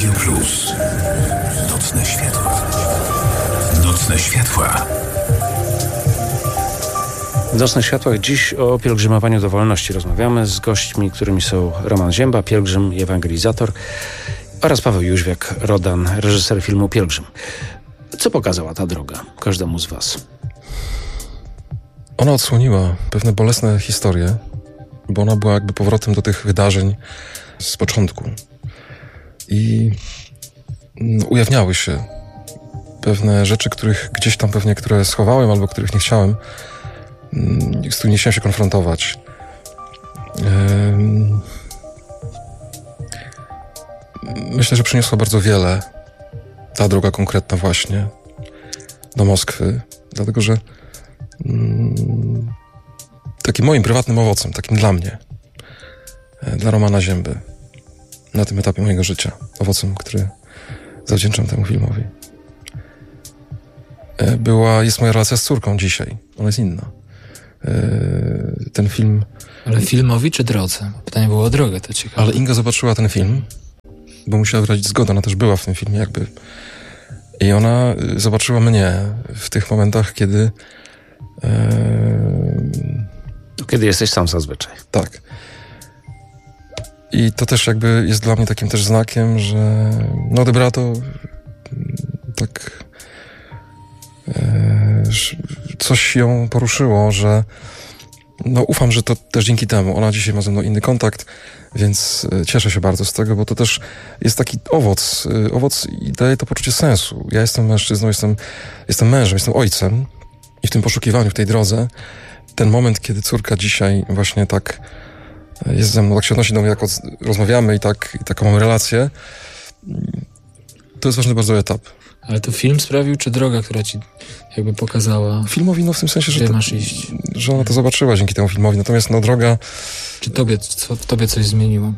Radio Plus. Nocne światła. Nocne światła. W Nocnych Światłach dziś o pielgrzymowaniu do wolności rozmawiamy z gośćmi, którymi są Roman Zięba, pielgrzym i ewangelizator, oraz Paweł Jóźwiak-Rodan, reżyser filmu Pielgrzym. Co pokazała ta droga każdemu z was? Ona odsłoniła pewne bolesne historie, bo ona była jakby powrotem do tych wydarzeń z początku. I ujawniały się pewne rzeczy, których gdzieś tam pewnie, które schowałem albo których nie chciałem, z którymi nie chciałem się konfrontować. Myślę, że przyniosła bardzo wiele ta droga konkretna właśnie do Moskwy, dlatego że takim moim prywatnym owocem, takim dla mnie, dla Romana Zięby na tym etapie mojego życia, owocem, który zawdzięczam temu filmowi, jest moja relacja z córką dzisiaj. Ona jest inna. Ten film... Ale filmowi czy drodze? Pytanie było o drogę, to ciekawe. Ale Inga zobaczyła ten film, bo musiała wyrazić zgodę, ona też była w tym filmie jakby. I ona zobaczyła mnie w tych momentach, kiedy... Kiedy jesteś sam zazwyczaj. Tak. I to też jakby jest dla mnie takim też znakiem, że odebrała to tak... coś ją poruszyło, że ufam, że to też dzięki temu. Ona dzisiaj ma ze mną inny kontakt, więc cieszę się bardzo z tego, bo to też jest taki owoc i daje to poczucie sensu. Ja jestem mężczyzną, jestem mężem, jestem ojcem i w tym poszukiwaniu, w tej drodze, ten moment, kiedy córka dzisiaj właśnie tak jest ze mną, tak się odnosi do mnie, jak rozmawiamy i taką mamy relację, to jest ważny bardzo etap. Ale to film sprawił, czy droga, która ci jakby pokazała? Filmowi, w tym sensie, że masz iść. Że ona to zobaczyła dzięki temu filmowi. Natomiast droga... Czy w tobie coś zmieniło?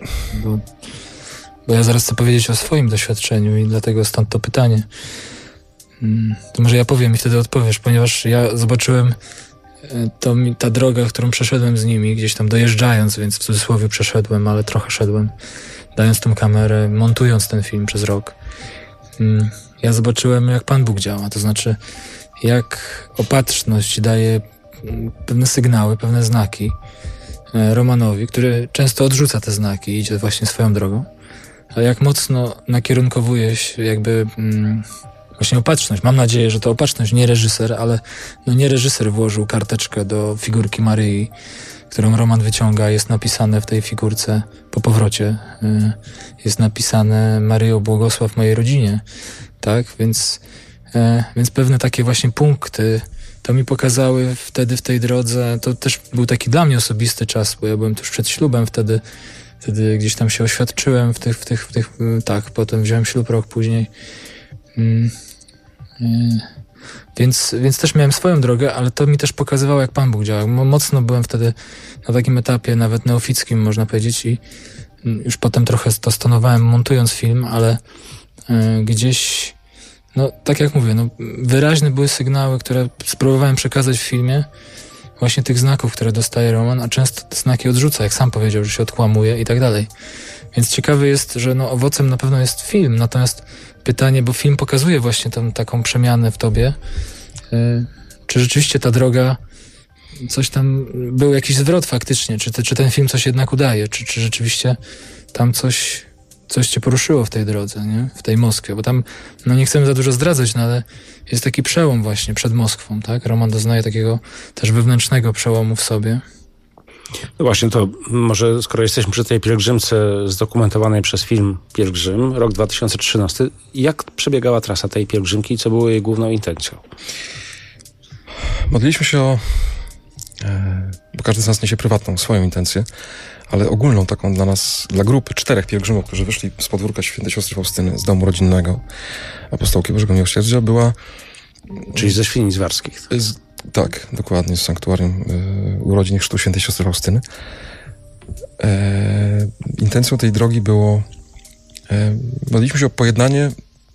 Bo ja zaraz chcę powiedzieć o swoim doświadczeniu i dlatego stąd to pytanie. To może ja powiem i wtedy odpowiesz, ponieważ ja zobaczyłem ta droga, którą przeszedłem z nimi, gdzieś tam dojeżdżając, więc w cudzysłowie przeszedłem, ale trochę szedłem, dając tą kamerę, montując ten film przez rok. Ja zobaczyłem, jak Pan Bóg działa, to znaczy jak opatrzność daje pewne sygnały, pewne znaki Romanowi, który często odrzuca te znaki i idzie właśnie swoją drogą, a jak mocno nakierunkowuje się jakby właśnie opatrzność. Mam nadzieję, że to opatrzność, nie reżyser, ale nie reżyser włożył karteczkę do figurki Maryi, którą Roman wyciąga, jest napisane w tej figurce po powrocie, jest napisane Maryjo, błogosław mojej rodzinie, tak? Więc pewne takie właśnie punkty to mi pokazały wtedy w tej drodze. To też był taki dla mnie osobisty czas, bo ja byłem tuż przed ślubem wtedy gdzieś tam się oświadczyłem tak, potem wziąłem ślub rok później. Więc też miałem swoją drogę, ale to mi też pokazywało, jak Pan Bóg działa. Mocno byłem wtedy na takim etapie, nawet neofickim, można powiedzieć, i już potem trochę to stonowałem, montując film, ale gdzieś, tak jak mówię, wyraźne były sygnały, które spróbowałem przekazać w filmie, właśnie tych znaków, które dostaje Roman, a często te znaki odrzuca, jak sam powiedział, że się odkłamuje i tak dalej. Więc ciekawe jest, że owocem na pewno jest film, natomiast pytanie, bo film pokazuje właśnie taką przemianę w tobie, czy rzeczywiście ta droga, coś tam, był jakiś zwrot faktycznie, czy ten film coś jednak udaje, czy rzeczywiście tam coś cię poruszyło w tej drodze, nie? W tej Moskwie, bo tam, nie chcemy za dużo zdradzać, ale jest taki przełom właśnie przed Moskwą, tak? Roman doznaje takiego też wewnętrznego przełomu w sobie. No właśnie, to może skoro jesteśmy przy tej pielgrzymce zdokumentowanej przez film Pielgrzym, rok 2013, jak przebiegała trasa tej pielgrzymki i co było jej główną intencją? Modliliśmy się bo każdy z nas niesie prywatną, swoją intencję, ale ogólną taką dla nas, dla grupy 4 pielgrzymów, którzy wyszli z podwórka Świętej Siostry Faustyny, z domu rodzinnego Apostołki Bożego Miłosierdzia, była... Czyli ze Świnic Warskich. Tak, dokładnie, z sanktuarium urodzin chrztu Świętej Siostry Faustyny. Intencją tej drogi było... modliliśmy się o pojednanie,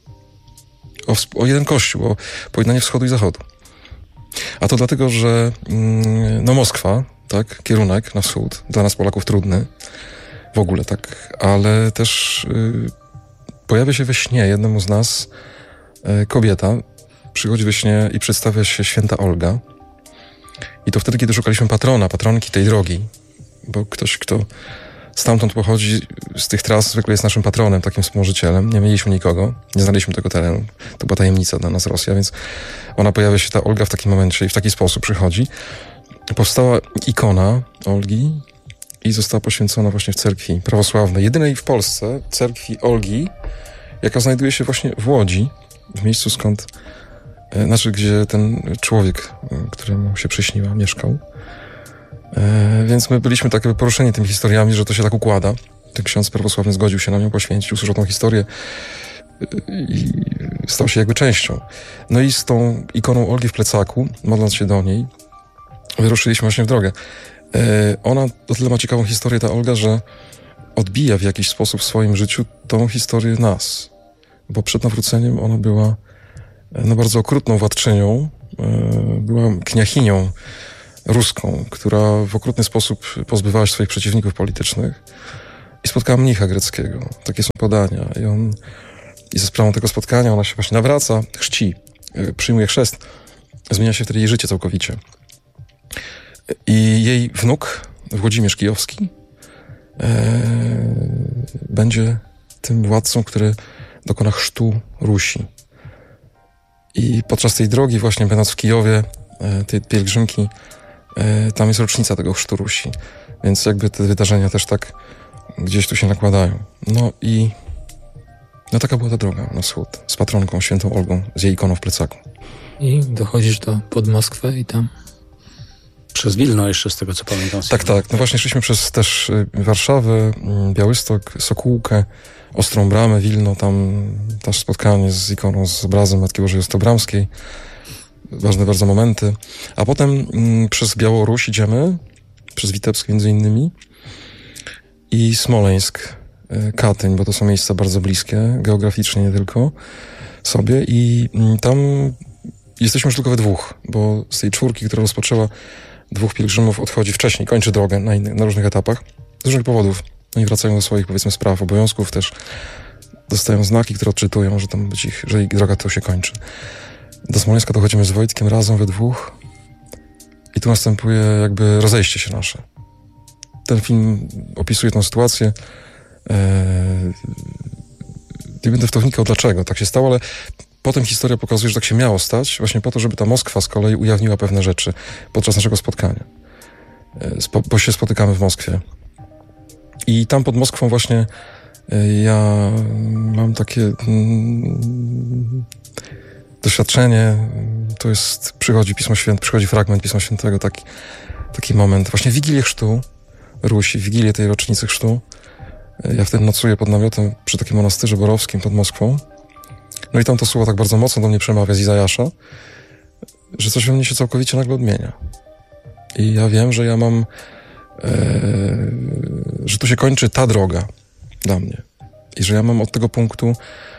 o jeden Kościół, o pojednanie wschodu i zachodu. A to dlatego, że Moskwa, tak, kierunek na wschód, dla nas Polaków trudny, w ogóle tak, ale też pojawia się we śnie jednemu z nas kobieta, przychodzi we śnie i przedstawia się święta Olga. I to wtedy, kiedy szukaliśmy patronki tej drogi, bo ktoś, kto stamtąd pochodzi, z tych tras, zwykle jest naszym patronem, takim wspomożycielem. Nie mieliśmy nikogo, nie znaleźliśmy tego terenu. To była tajemnica dla nas Rosja, więc ona pojawia się, ta Olga, w takim momencie i w taki sposób przychodzi. Powstała ikona Olgi i została poświęcona właśnie w cerkwi prawosławnej, jedynej w Polsce cerkwi Olgi, jaka znajduje się właśnie w Łodzi, w miejscu skąd, gdzie ten człowiek, któremu się przyśniła, mieszkał. Więc my byliśmy tak poruszeni tymi historiami, że to się tak układa. Ten ksiądz prawosławny zgodził się na nią poświęcić, usłyszał tą historię i stał się jakby częścią. No i z tą ikoną Olgi w plecaku, modląc się do niej, wyruszyliśmy właśnie w drogę. Ona o tyle ma ciekawą historię, ta Olga, że odbija w jakiś sposób w swoim życiu tą historię nas. Bo przed nawróceniem ona była bardzo okrutną władczynią, była kniachinią ruską, która w okrutny sposób pozbywała się swoich przeciwników politycznych i spotkała mnicha greckiego. Takie są podania. I za sprawą tego spotkania ona się właśnie nawraca, chrzci, przyjmuje chrzest, zmienia się wtedy jej życie całkowicie. I jej wnuk, Włodzimierz Kijowski, będzie tym władcą, który dokona chrztu Rusi. I podczas tej drogi, właśnie będąc w Kijowie, tej pielgrzymki, tam jest rocznica tego chrztu Rusi. Więc jakby te wydarzenia też tak gdzieś tu się nakładają. No i taka była ta droga na wschód, z patronką świętą Olgą, z jej ikoną w plecaku. I dochodzisz pod Moskwę i tam... Przez Wilno jeszcze, z tego co pamiętam. Tak. No właśnie szliśmy przez też Warszawę, Białystok, Sokółkę, Ostrą Bramę, Wilno, tam też spotkanie z ikoną, z obrazem Matki Bożej Ostobramskiej. Ważne bardzo momenty. A potem przez Białoruś idziemy, przez Witebsk między innymi i Smoleńsk, Katyń, bo to są miejsca bardzo bliskie, geograficznie nie tylko sobie i tam jesteśmy już tylko we dwóch, bo z tej czwórki, która rozpoczęła, 2 pielgrzymów odchodzi wcześniej, kończy drogę na różnych etapach, z różnych powodów. Oni wracają do swoich, powiedzmy, spraw, obowiązków, też dostają znaki, które odczytują, że ich droga to się kończy. Do Smoleńska dochodzimy z Wojtkiem razem we dwóch i tu następuje jakby rozejście się nasze. Ten film opisuje tę sytuację. Nie będę w to wnikał, dlaczego tak się stało, ale potem historia pokazuje, że tak się miało stać, właśnie po to, żeby ta Moskwa z kolei ujawniła pewne rzeczy podczas naszego spotkania. Bo się spotykamy w Moskwie. I tam pod Moskwą właśnie ja mam takie doświadczenie, to jest, przychodzi fragment Pisma Świętego, taki moment, właśnie Wigilię Chrztu Rusi, Wigilię tej rocznicy chrztu. Ja wtedy nocuję pod namiotem przy takim monastyrze borowskim pod Moskwą. No i tam to słowo tak bardzo mocno do mnie przemawia z Izajasza, że coś we mnie się całkowicie nagle odmienia. I ja wiem, że ja mam, że tu się kończy ta droga dla mnie. I że ja mam od tego punktu,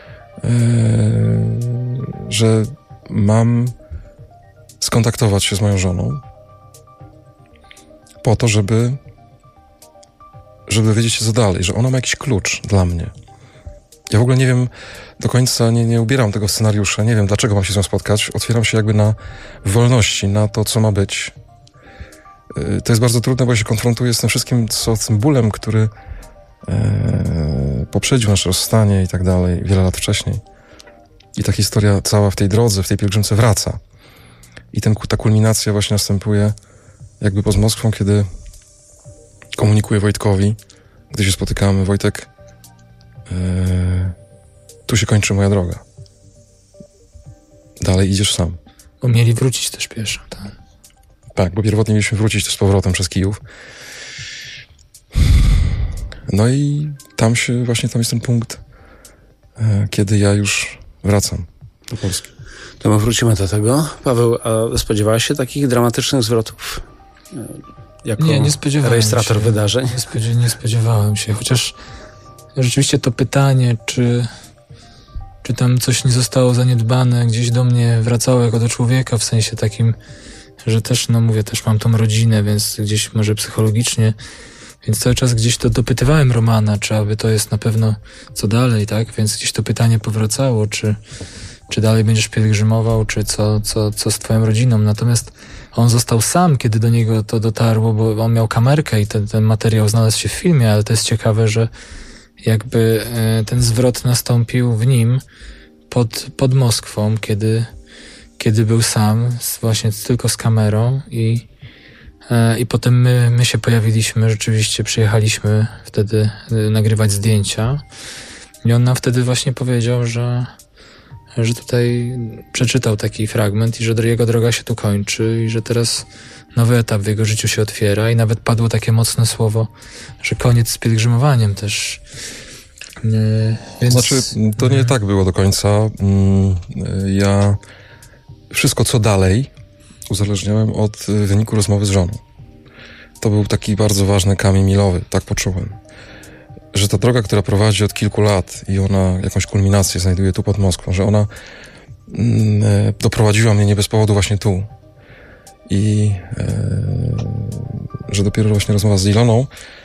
że mam skontaktować się z moją żoną po to, żeby dowiedzieć się co dalej, że ona ma jakiś klucz dla mnie. Ja w ogóle nie wiem do końca, nie ubieram tego scenariusza, nie wiem dlaczego mam się z nią spotkać. Otwieram się jakby na wolności, na to, co ma być. To jest bardzo trudne, bo ja się konfrontuję z tym wszystkim, z tym bólem, który poprzedził nasze rozstanie i tak dalej, wiele lat wcześniej. I ta historia cała w tej drodze, w tej pielgrzymce wraca. I ta kulminacja właśnie następuje jakby pod Moskwą, kiedy komunikuję Wojtkowi, gdy się spotykamy. Wojtek, tu się kończy moja droga. Dalej idziesz sam. Bo mieli wrócić też pieszo. Tak, bo pierwotnie mieliśmy wrócić z powrotem przez Kijów. No i tam jest ten punkt, kiedy ja już wracam do Polski. To my wrócimy do tego. Paweł, a spodziewałeś się takich dramatycznych zwrotów? Jako nie spodziewałem rejestrator się. wydarzeń? Nie spodziewałem się, chociaż rzeczywiście to pytanie, czy tam coś nie zostało zaniedbane, gdzieś do mnie wracało jako do człowieka, w sensie takim, że też, też mam tą rodzinę, więc gdzieś może psychologicznie Więc cały czas gdzieś to dopytywałem Romana, czy aby to jest na pewno co dalej, tak? Więc gdzieś to pytanie powracało, czy dalej będziesz pielgrzymował, czy co z twoją rodziną. Natomiast on został sam, kiedy do niego to dotarło, bo on miał kamerkę i ten materiał znalazł się w filmie, ale to jest ciekawe, że jakby ten zwrot nastąpił w nim pod Moskwą, kiedy był sam, właśnie tylko z kamerą i potem my się pojawiliśmy, rzeczywiście przyjechaliśmy wtedy nagrywać zdjęcia i on nam wtedy właśnie powiedział, że tutaj przeczytał taki fragment i że jego droga się tu kończy i że teraz nowy etap w jego życiu się otwiera i nawet padło takie mocne słowo, że koniec z pielgrzymowaniem też. Więc... Znaczy, to nie tak było do końca. Ja wszystko, co dalej, uzależniałem od wyniku rozmowy z żoną. To był taki bardzo ważny kamień milowy, tak poczułem. Że ta droga, która prowadzi od kilku lat i ona jakąś kulminację znajduje tu pod Moskwą, że ona doprowadziła mnie nie bez powodu właśnie tu. I że dopiero właśnie rozmowa z Iloną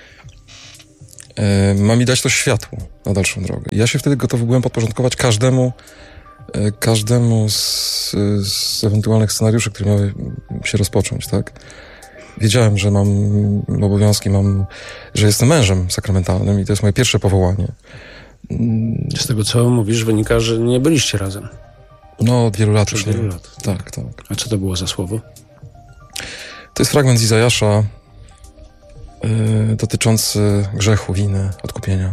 ma mi dać to światło na dalszą drogę. I ja się wtedy gotowy byłem podporządkować każdemu z ewentualnych scenariuszy, które miały się rozpocząć, tak? Wiedziałem, że mam obowiązki, że jestem mężem sakramentalnym i to jest moje pierwsze powołanie. Z tego, co mówisz, wynika, że nie byliście razem. No, od wielu lat Przez już nie. wielu lat. Tak. A co to było za słowo? To jest fragment z Izajasza dotyczący grzechu, winy, odkupienia.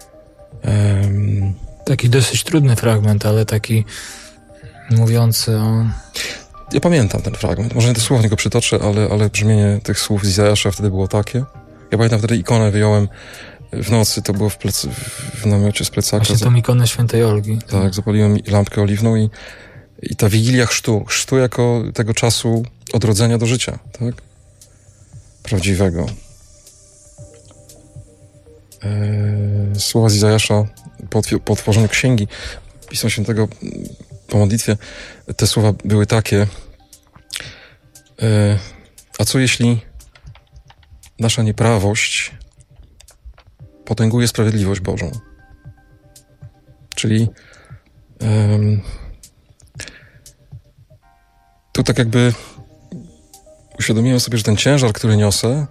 Taki dosyć trudny fragment, ale taki mówiący o... Ja pamiętam ten fragment. Może nie dosłownie go przytoczę, ale brzmienie tych słów z Izajasza wtedy było takie. Ja pamiętam wtedy ikonę wyjąłem w nocy, to było w namiocie z plecaka. Właśnie tą ikonę świętej Olgi. Tak, zapaliłem lampkę oliwną i ta wigilia chrztu jako tego czasu odrodzenia do życia, tak? Prawdziwego. Słowa z Izajasza po otworzeniu księgi Pisma Świętego po modlitwie, te słowa były takie: a co jeśli nasza nieprawość potęguje sprawiedliwość Bożą? Czyli tu tak jakby uświadomiłem sobie, że ten ciężar, który niosę,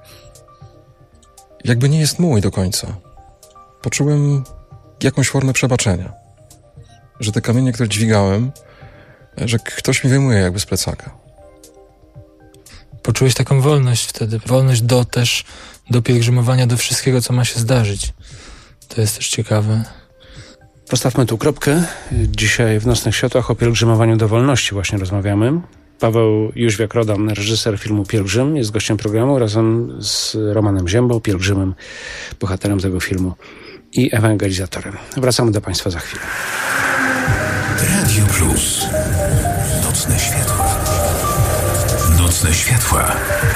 jakby nie jest mój do końca. Poczułem jakąś formę przebaczenia. Że te kamienie, które dźwigałem, że ktoś mi wyjmuje jakby z plecaka. Poczułeś taką wolność wtedy. Wolność do pielgrzymowania, do wszystkiego, co ma się zdarzyć. To jest też ciekawe. Postawmy tu kropkę. Dzisiaj w Nocnych Światłach o pielgrzymowaniu do wolności właśnie rozmawiamy. Paweł Jóźwiak-Rodan, reżyser filmu Pielgrzym, jest gościem programu razem z Romanem Ziębą, pielgrzymem, bohaterem tego filmu i ewangelizatorem. Wracamy do Państwa za chwilę. Radio Plus. Nocne światła. Nocne światła.